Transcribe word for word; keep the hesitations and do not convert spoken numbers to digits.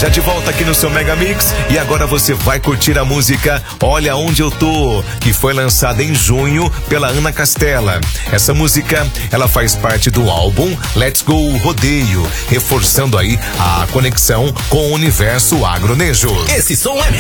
Já de volta aqui no seu Mega Mix e agora você vai curtir a música Olha Onde Eu Tô, que foi lançada em junho pela Ana Castela. Essa música, ela faz parte do álbum Let's Go Rodeio, reforçando aí a conexão com o universo agronejo. Esse som é